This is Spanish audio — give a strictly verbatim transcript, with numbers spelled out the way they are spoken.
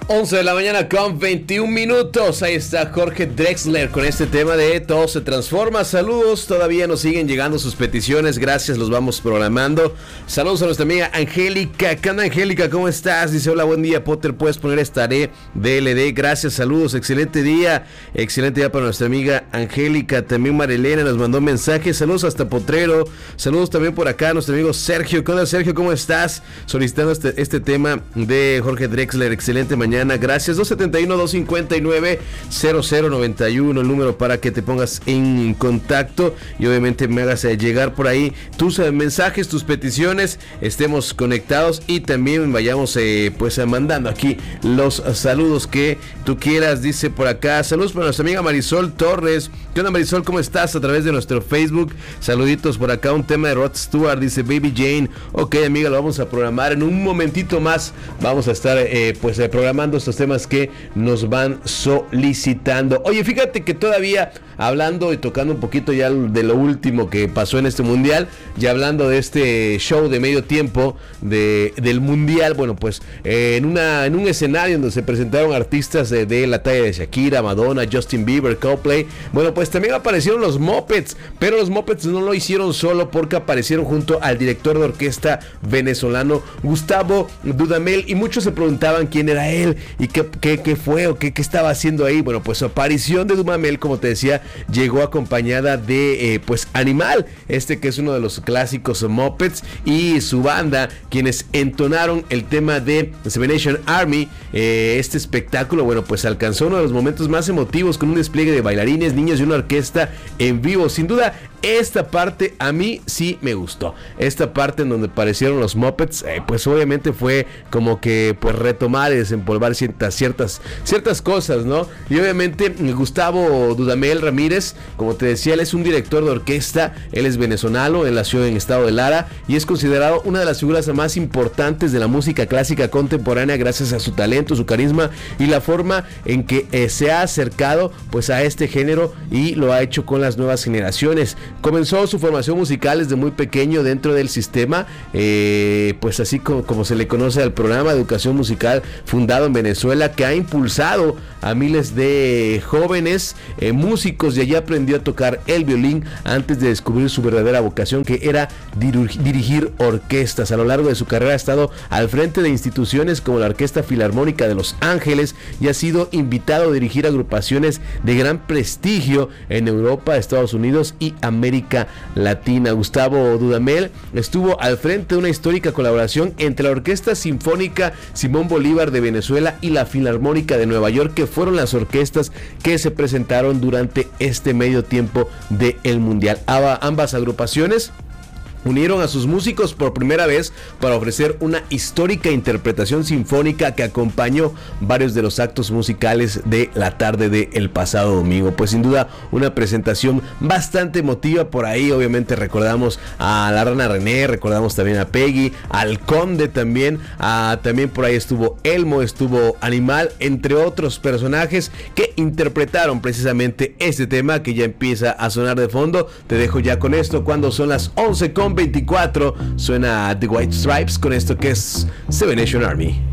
once de la mañana con veintiún minutos. Ahí está Jorge Drexler con este tema de Todo se transforma. Saludos, todavía nos siguen llegando sus peticiones. Gracias, los vamos programando. Saludos a nuestra amiga Angélica. ¿Qué onda, Angélica? ¿Cómo estás? Dice, hola, buen día, Potter. ¿Puedes poner esta D L D? Gracias, saludos, excelente día. Excelente día para nuestra amiga Angélica. También Marilena nos mandó mensajes. Saludos hasta Potrero. Saludos también por acá a nuestro amigo Sergio. ¿Qué onda, Sergio? ¿Cómo estás? Solicitando este, este tema de Jorge Drexler. Excelente mañana. Gracias. dos siete uno, dos cinco nueve, cero cero nueve uno, el número para que te pongas en contacto y obviamente me hagas llegar por ahí tus mensajes, tus peticiones, estemos conectados y también vayamos eh, pues mandando aquí los saludos que tú quieras. Dice por acá, saludos para nuestra amiga Marisol Torres. ¿Qué onda, Marisol? ¿Cómo estás? A través de nuestro Facebook, saluditos por acá, un tema de Rod Stewart, dice Baby Jane. Ok, amiga, lo vamos a programar en un momentito más. Vamos a estar eh, pues eh, programando estos temas que nos van solicitando. Oye, fíjate que todavía hablando y tocando un poquito ya de lo último que pasó en este mundial, ya hablando de este show de medio tiempo de, del mundial, bueno, pues eh, en, una, en un escenario donde se presentaron artistas de, de la talla de Shakira, Madonna, Justin Bieber, Coldplay, bueno, pues también aparecieron los Muppets, pero los Muppets no lo hicieron solo porque aparecieron junto al director de orquesta venezolano Gustavo Dudamel y muchos se preguntaban quién era él y qué, qué, qué fue o qué, qué estaba haciendo ahí. Bueno, pues su aparición de Dudamel, como te decía, llegó acompañada de eh, pues Animal, este que es uno de los clásicos Muppets, y su banda, quienes entonaron el tema de Seven Nation Army. Eh, este espectáculo, bueno, pues alcanzó uno de los momentos más emotivos con un despliegue de bailarines, niños y una orquesta en vivo. Sin duda, esta parte a mí sí me gustó. Esta parte en donde aparecieron los Muppets, eh, pues obviamente fue como que pues retomar y desempolvar ciertas, ciertas, ciertas cosas, ¿no? Y obviamente Gustavo Dudamel Ramírez, como te decía, él es un director de orquesta, él es venezolano, él nació en Estado de Lara y es considerado una de las figuras más importantes de la música clásica contemporánea gracias a su talento, su carisma y la forma en que eh, se ha acercado pues a este género y lo ha hecho con las nuevas generaciones. Comenzó su formación musical desde muy pequeño dentro del sistema, eh, pues así como, como se le conoce al programa de educación musical fundado en Venezuela, que ha impulsado a miles de jóvenes eh, músicos, y allí aprendió a tocar el violín antes de descubrir su verdadera vocación, que era dir- dirigir orquestas. A lo largo de su carrera ha estado al frente de instituciones como la Orquesta Filarmónica de Los Ángeles y ha sido invitado a dirigir agrupaciones de gran prestigio en Europa, Estados Unidos y América Latina. Gustavo Dudamel estuvo al frente de una histórica colaboración entre la Orquesta Sinfónica Simón Bolívar de Venezuela y la Filarmónica de Nueva York, que fueron las orquestas que se presentaron durante este medio tiempo del Mundial. Ambas agrupaciones unieron a sus músicos por primera vez para ofrecer una histórica interpretación sinfónica que acompañó varios de los actos musicales de la tarde del pasado domingo. Pues sin duda una presentación bastante emotiva. Por ahí obviamente recordamos a la Rana René, recordamos también a Peggy, al Conde también, a, también por ahí estuvo Elmo, estuvo Animal, entre otros personajes que interpretaron precisamente este tema que ya empieza a sonar de fondo. Te dejo ya con esto cuando son las once con veinticuatro, suena The White Stripes con esto que es Seven Nation Army.